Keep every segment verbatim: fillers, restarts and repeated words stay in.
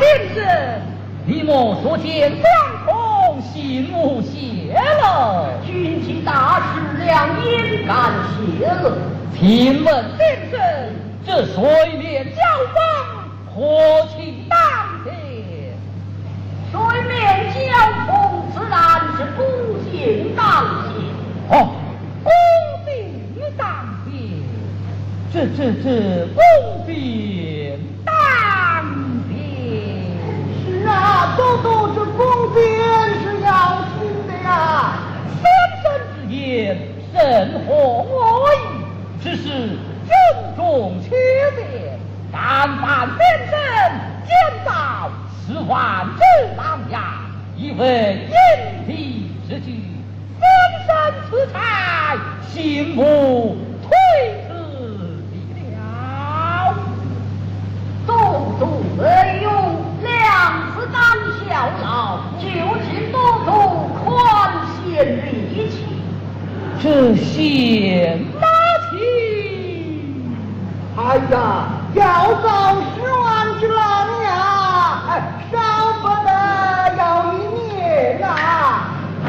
先生，你莫说见相同，心无泄露。 军机大事，两应敢泄露。 请问先生，这水面交锋何情当前？ 水面交锋自然是公平当先。 哦，公平当先，这这这公平当先。 是啊，都都这公平是要紧的呀。 先生之言甚合我意，只是军中缺点，但凡先生监造十万之当下，以为因地之举，先生此才心不推辞了。 动动而用，两次当效劳，就请多多宽限力气。 这贤拿起， 哎呀，要造十万之郎呀，哎，少不得要一年呐。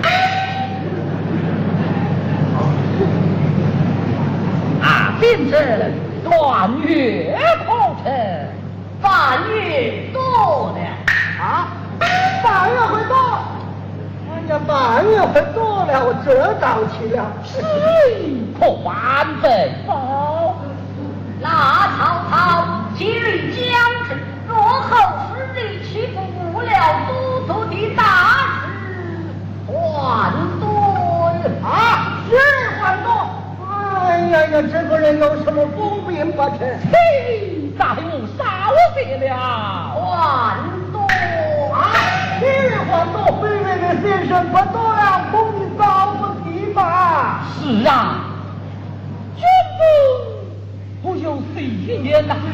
啊，先生段月口称， 半月多了啊，半月会多。哎呀，半月会多了，我这到去了。 是可万倍否？ 那曹操今日将至，若后失利，岂不误了都督的大事？还多啊，是还多。哎呀呀，这个人有什么风病不成？ 嘿，再无少谢了。 还多啊，是还多。卑微的先生不多了，供你早不提吧。 是啊，君子不有戏言呐。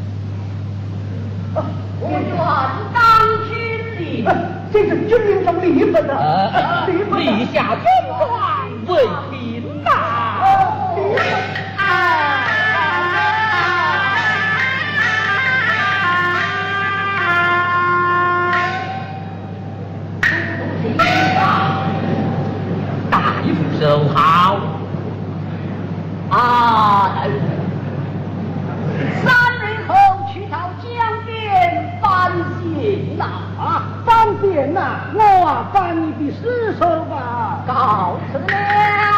我愿当军礼，这是军令中礼本的， 呃， 礼本立下军状为凭呐。 礼本啊。 大夫收好。 啊，大夫，三日后去到江边搬行呐！啊，搬行呐！我啊，搬你的尸首吧。告辞了。